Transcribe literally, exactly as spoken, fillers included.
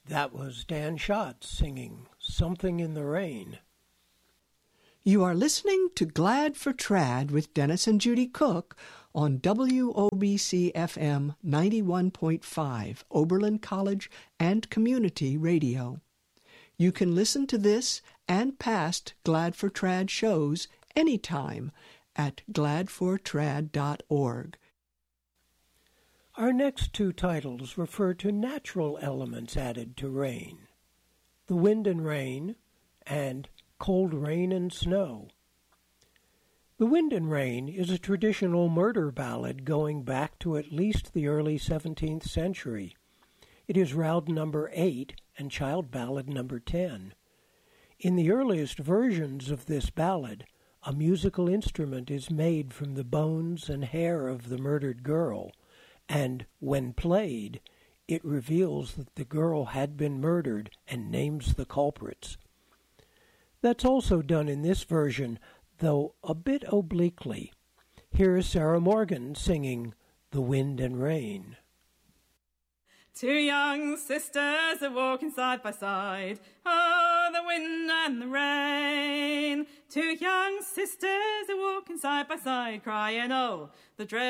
That was Dan Schatz singing Something in the Rain. You are listening to Glad for Trad with Dennis and Judy Cook on W O B C F M ninety-one point five, Oberlin College and Community Radio. You can listen to this and past Glad for Trad shows anytime at glad for trad dot org. Our next two titles refer to natural elements added to rain. The Wind and Rain and Cold Rain and Snow. The Wind and Rain is a traditional murder ballad going back to at least the early seventeenth century. It is round number eight and child ballad number ten. In the earliest versions of this ballad, a musical instrument is made from the bones and hair of the murdered girl, and when played, it reveals that the girl had been murdered and names the culprits. That's also done in this version, though a bit obliquely. Here is Sarah Morgan singing The Wind and Rain. Two young sisters are walking side by side. Oh, the wind and the rain. Two young sisters are walking side by side, crying, oh, the dread.